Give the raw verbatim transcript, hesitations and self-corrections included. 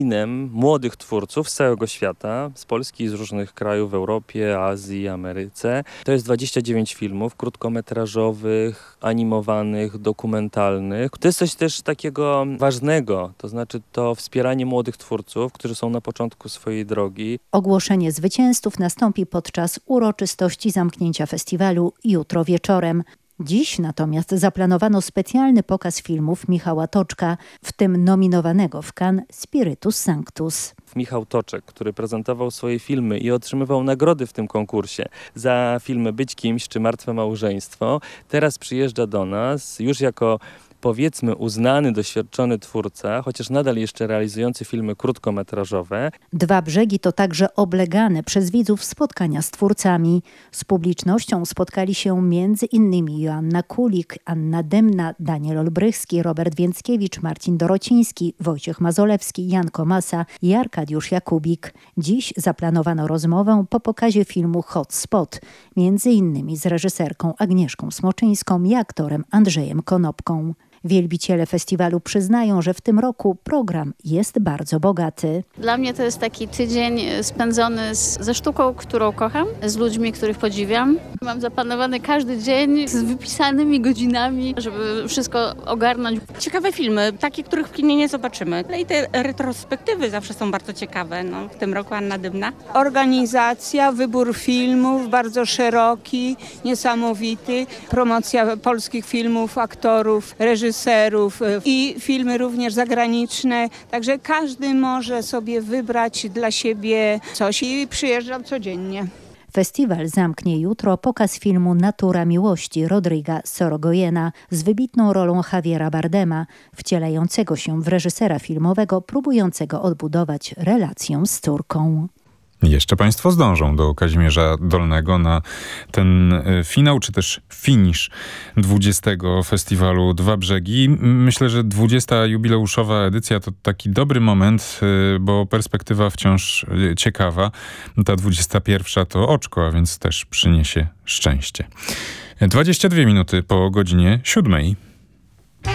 kinem młodych twórców z całego świata, z Polski i z różnych krajów w Europie, Azji, Ameryce. To jest dwadzieścia dziewięć filmów krótkometrażowych, animowanych, dokumentalnych. To jest coś też takiego ważnego, to znaczy to wspieranie młodych twórców, którzy są na początku swojej drogi. Ogłoszenie zwycięzców nastąpi podczas uroczystości zamknięcia festiwalu jutro wieczorem. Dziś natomiast zaplanowano specjalny pokaz filmów Michała Toczka, w tym nominowanego w Cannes Spiritus Sanctus. Michał Toczek, który prezentował swoje filmy i otrzymywał nagrody w tym konkursie za filmy Być kimś czy Martwe małżeństwo, teraz przyjeżdża do nas już jako, powiedzmy, uznany, doświadczony twórca, chociaż nadal jeszcze realizujący filmy krótkometrażowe. Dwa brzegi to także oblegane przez widzów spotkania z twórcami. Z publicznością spotkali się między innymi Joanna Kulik, Anna Dymna, Daniel Olbrychski, Robert Więckiewicz, Marcin Dorociński, Wojciech Mazolewski, Jan Komasa i Arkadiusz Jakubik. Dziś zaplanowano rozmowę po pokazie filmu Hot Spot, między innymi z reżyserką Agnieszką Smoczyńską i aktorem Andrzejem Konopką. Wielbiciele festiwalu przyznają, że w tym roku program jest bardzo bogaty. Dla mnie to jest taki tydzień spędzony z, ze sztuką, którą kocham, z ludźmi, których podziwiam. Mam zaplanowany każdy dzień z wypisanymi godzinami, żeby wszystko ogarnąć. Ciekawe filmy, takie, których w kinie nie zobaczymy. I te retrospektywy zawsze są bardzo ciekawe. No, w tym roku Anna Dymna. Organizacja, wybór filmów bardzo szeroki, niesamowity. Promocja polskich filmów, aktorów, reżyserów. reżyserów i filmy również zagraniczne, także każdy może sobie wybrać dla siebie coś i przyjeżdżam codziennie. Festiwal zamknie jutro pokaz filmu Natura miłości Rodriga Sorogojena z wybitną rolą Javiera Bardema, wcielającego się w reżysera filmowego próbującego odbudować relację z córką. Jeszcze Państwo zdążą do Kazimierza Dolnego na ten finał, czy też finisz dwudziestego festiwalu Dwa Brzegi. Myślę, że dwudziesta jubileuszowa edycja to taki dobry moment, bo perspektywa wciąż ciekawa. Ta dwudziesta pierwsza to oczko, a więc też przyniesie szczęście. dwadzieścia dwie minuty po godzinie siódmej.